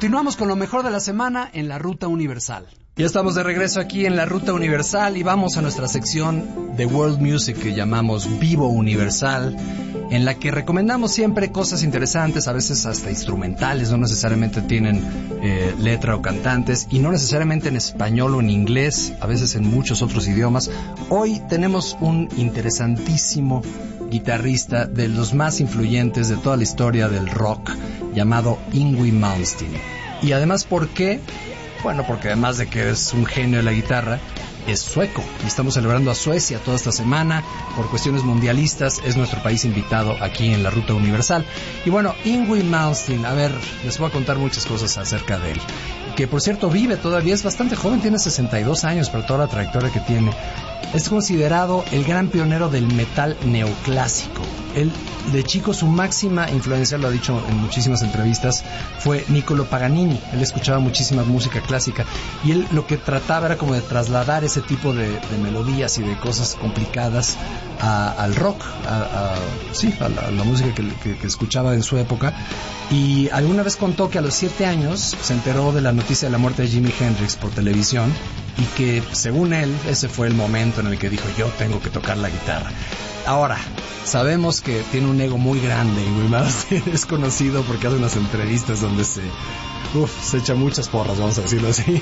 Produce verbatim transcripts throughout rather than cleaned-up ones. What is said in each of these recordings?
Continuamos con lo mejor de la semana en la Ruta Universal. Ya estamos de regreso aquí en la Ruta Universal y vamos a nuestra sección de World Music que llamamos Vivo Universal, en la que recomendamos siempre cosas interesantes, a veces hasta instrumentales, no necesariamente tienen eh, letra o cantantes, y no necesariamente en español o en inglés, a veces en muchos otros idiomas. Hoy tenemos un interesantísimo guitarrista de los más influyentes de toda la historia del rock, llamado Yngwie Malmsteen. Y además, ¿por qué? Bueno, porque además de que es un genio de la guitarra, es sueco. Y estamos celebrando a Suecia toda esta semana. Por cuestiones mundialistas, es nuestro país invitado aquí en la Ruta Universal. Y bueno, Yngwie Malmsteen, a ver, les voy a contar muchas cosas acerca de él. Que por cierto vive todavía, es bastante joven, tiene sesenta y dos años, pero toda la trayectoria que tiene. Es considerado el gran pionero del metal neoclásico. Él, de chico, su máxima influencia, lo ha dicho en muchísimas entrevistas, fue Niccolo Paganini. Él escuchaba muchísima música clásica y él lo que trataba era como de trasladar ese tipo de, de melodías y de cosas complicadas a, al rock, a, a, sí, a la, a la música que, que, que escuchaba en su época. Y alguna vez contó que a los siete años se enteró de la noticia de la muerte de Jimi Hendrix por televisión y que, según él, ese fue el momento en el que dijo: yo tengo que tocar la guitarra. Ahora, sabemos que tiene un ego muy grande y muy más. Es conocido porque hace unas entrevistas donde se, uf, se echa muchas porras, vamos a decirlo así.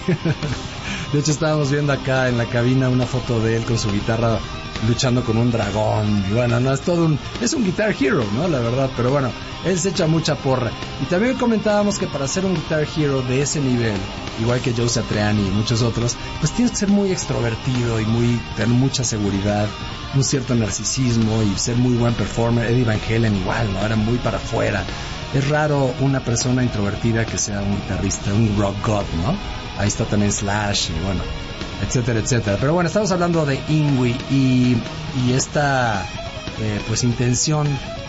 De hecho, estábamos viendo acá en la cabina una foto de él con su guitarra luchando con un dragón. Y bueno, no, es todo un... es un guitar hero, ¿no? La verdad, pero bueno, él se echa mucha porra. Y también comentábamos que para ser un guitar hero de ese nivel, igual que Joe Satriani y muchos otros, pues tienes que ser muy extrovertido y muy tener mucha seguridad, un cierto narcisismo y ser muy buen performer. Eddie Van Halen igual, ¿no? Era muy para afuera. Es raro una persona introvertida que sea un guitarrista, un rock god, ¿no? Ahí está también Slash y bueno, etcétera, etcétera. Pero bueno, estamos hablando de Yngwie y, y esta eh, pues intención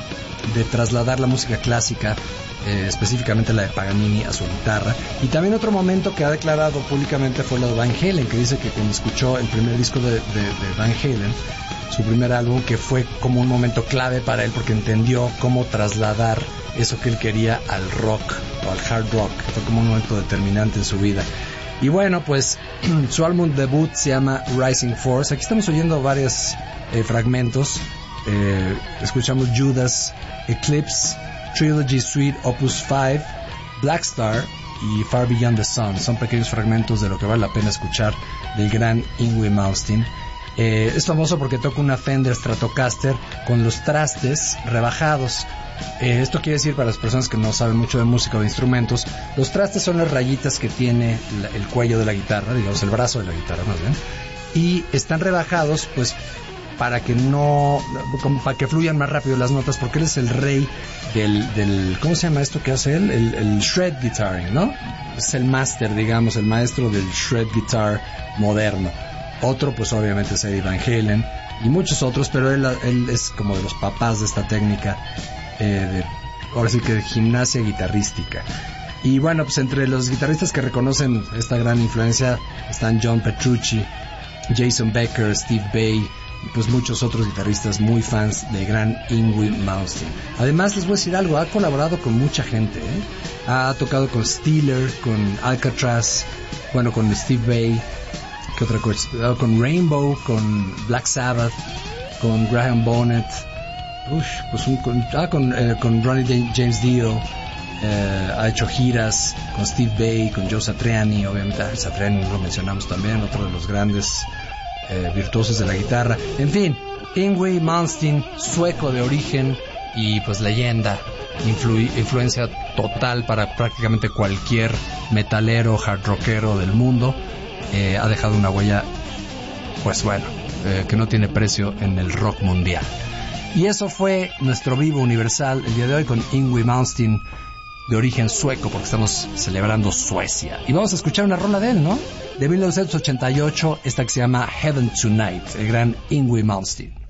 de trasladar la música clásica, eh, específicamente la de Paganini, a su guitarra. Y también otro momento que ha declarado públicamente fue lo de Van Halen, que dice que cuando escuchó el primer disco de, de, de Van Halen, su primer álbum, que fue como un momento clave para él porque entendió cómo trasladar eso que él quería al rock o al hard rock, que fue como un momento determinante en su vida. Y bueno, pues su álbum debut se llama Rising Force. Aquí estamos oyendo varios eh, fragmentos. Eh, escuchamos Judas, Eclipse, Trilogy Suite Opus cinco, Black Star y Far Beyond the Sun. Son pequeños fragmentos de lo que vale la pena escuchar del gran Yngwie Malmsteen. Eh, es famoso porque toca una Fender Stratocaster con los trastes rebajados. Eh, esto quiere decir, para las personas que no saben mucho de música o de instrumentos, los trastes son las rayitas que tiene la, el cuello de la guitarra, digamos el brazo de la guitarra más bien, y están rebajados pues para que no, como para que fluyan más rápido las notas, porque él es el rey del, del ¿cómo se llama esto que hace él? El, el shred guitaring, ¿no? Es el máster, digamos, el maestro del shred guitar moderno. Otro pues obviamente es Eddie Van Halen y muchos otros, pero él, él es como de los papás de esta técnica, eh, de, ahora sí que de gimnasia guitarrística. Y bueno, pues entre los guitarristas que reconocen esta gran influencia están John Petrucci, Jason Becker, Steve Vai y pues muchos otros guitarristas muy fans de gran Yngwie Malmsteen. Además les voy a decir algo, ha colaborado con mucha gente, ¿eh? Ha tocado con Steeler, con Alcatraz, bueno, con Steve Vai, que otra cosa, con Rainbow, con Black Sabbath, con Graham Bonnet, uff, pues un, con, ah, con, eh, con Ronnie James Dio, eh, ha hecho giras con Steve Vai, con Joe Satriani, obviamente ah, Satriani lo mencionamos también, otro de los grandes eh, virtuosos de la guitarra. En fin, Yngwie Malmsteen, sueco de origen y pues leyenda, influ- influencia total para prácticamente cualquier metalero, hard rockero del mundo. Eh, ha dejado una huella, pues bueno, eh, que no tiene precio en el rock mundial. Y eso fue nuestro Vivo Universal el día de hoy con Yngwie Malmsteen, de origen sueco, porque estamos celebrando Suecia. Y vamos a escuchar una rola de él, ¿no? De mil novecientos ochenta y ocho, esta que se llama Heaven Tonight, el gran Yngwie Malmsteen.